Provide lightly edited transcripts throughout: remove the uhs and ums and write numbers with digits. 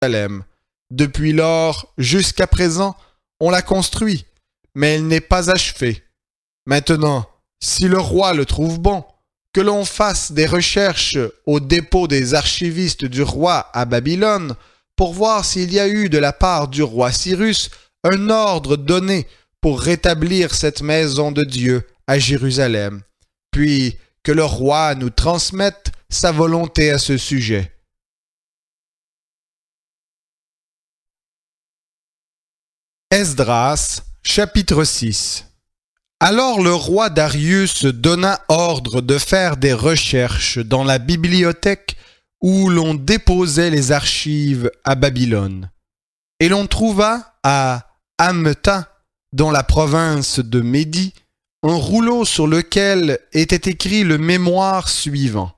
Jérusalem. Depuis lors jusqu'à présent, on l'a construit, mais elle n'est pas achevée. Maintenant, si le roi le trouve bon, que l'on fasse des recherches au dépôt des archivistes du roi à Babylone pour voir s'il y a eu de la part du roi Cyrus un ordre donné pour rétablir cette maison de Dieu à Jérusalem, puis que le roi nous transmette sa volonté à ce sujet. Esdras, chapitre 6. Alors le roi Darius donna ordre de faire des recherches dans la bibliothèque où l'on déposait les archives à Babylone. Et l'on trouva à Hamta, dans la province de Médie, un rouleau sur lequel était écrit le mémoire suivant.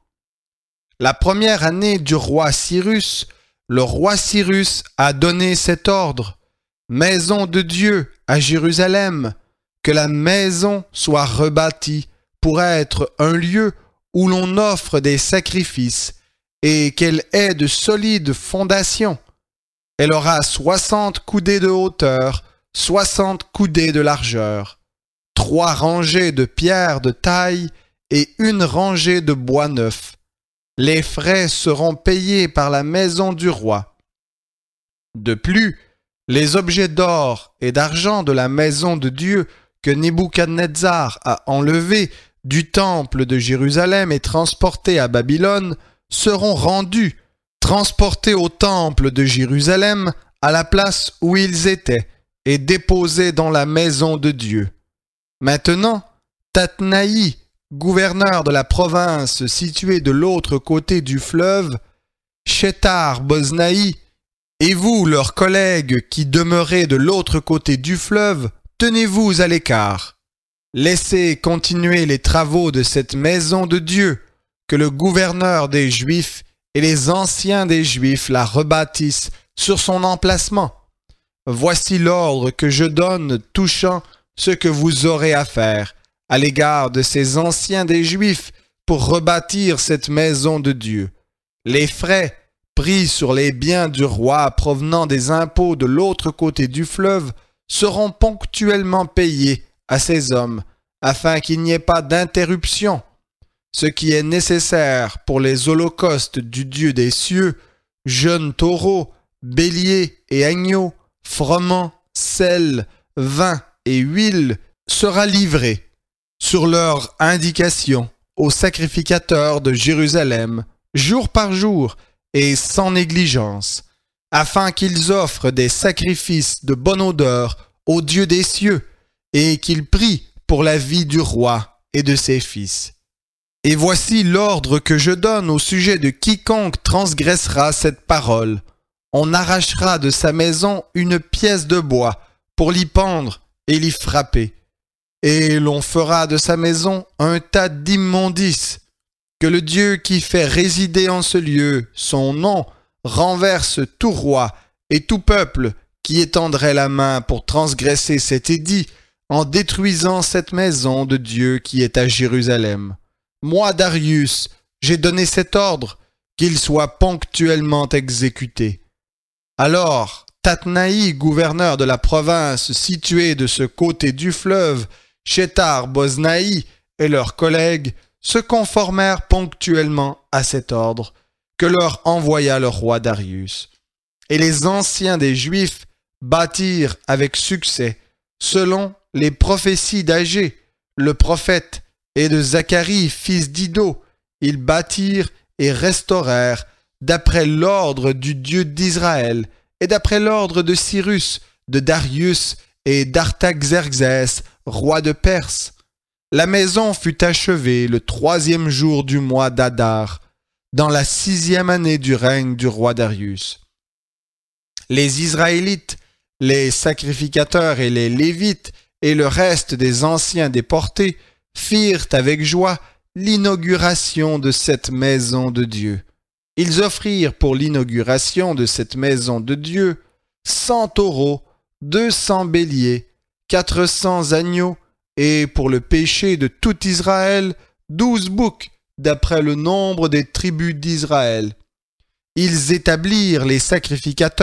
La première année du roi Cyrus, le roi Cyrus a donné cet ordre: Maison de Dieu à Jérusalem, que la maison soit rebâtie pour être un lieu où l'on offre des sacrifices et qu'elle ait de solides fondations. Elle aura 60 coudées de hauteur, 60 coudées de largeur, 3 rangées de pierres de taille et 1 rangée de bois neuf. Les frais seront payés par la maison du roi. De plus, les objets d'or et d'argent de la maison de Dieu que Nebuchadnezzar a enlevés du temple de Jérusalem et transportés à Babylone seront rendus, transportés au temple de Jérusalem à la place où ils étaient et déposés dans la maison de Dieu. Maintenant, Tatnaï, gouverneur de la province située de l'autre côté du fleuve, Shethar-Boznaï, et vous, leurs collègues qui demeurez de l'autre côté du fleuve, tenez-vous à l'écart. Laissez continuer les travaux de cette maison de Dieu, que le gouverneur des Juifs et les anciens des Juifs la rebâtissent sur son emplacement. Voici l'ordre que je donne touchant ce que vous aurez à faire à l'égard de ces anciens des Juifs pour rebâtir cette maison de Dieu. Les frais pris sur les biens du roi provenant des impôts de l'autre côté du fleuve seront ponctuellement payés à ces hommes, afin qu'il n'y ait pas d'interruption. Ce qui est nécessaire pour les holocaustes du Dieu des cieux, jeunes taureaux, béliers et agneaux, froment, sel, vin et huile, sera livré, sur leur indication, aux sacrificateurs de Jérusalem, jour par jour et sans négligence, afin qu'ils offrent des sacrifices de bonne odeur au Dieu des cieux, et qu'ils prient pour la vie du roi et de ses fils. Et voici l'ordre que je donne au sujet de quiconque transgressera cette parole. On arrachera de sa maison une pièce de bois pour l'y pendre et l'y frapper. Et l'on fera de sa maison un tas d'immondices. Que le Dieu qui fait résider en ce lieu son nom renverse tout roi et tout peuple qui étendrait la main pour transgresser cet édit en détruisant cette maison de Dieu qui est à Jérusalem. Moi, Darius, j'ai donné cet ordre, qu'il soit ponctuellement exécuté. Alors, Tatnaï, gouverneur de la province située de ce côté du fleuve, Shethar-Boznaï et leurs collègues se conformèrent ponctuellement à cet ordre que leur envoya le roi Darius. Et les anciens des Juifs bâtirent avec succès, selon les prophéties d'Agé, le prophète, et de Zacharie, fils d'Iddo. Ils bâtirent et restaurèrent d'après l'ordre du Dieu d'Israël et d'après l'ordre de Cyrus, de Darius et d'Artaxerxès, roi de Perse. La maison fut achevée le 3e jour du mois d'Adar, dans la 6e année du règne du roi Darius. Les Israélites, les sacrificateurs et les Lévites et le reste des anciens déportés firent avec joie l'inauguration de cette maison de Dieu. Ils offrirent pour l'inauguration de cette maison de Dieu 100 taureaux, 200 béliers, 400 agneaux, et pour le péché de tout Israël, 12 boucs, d'après le nombre des tribus d'Israël. Ils établirent les sacrificateurs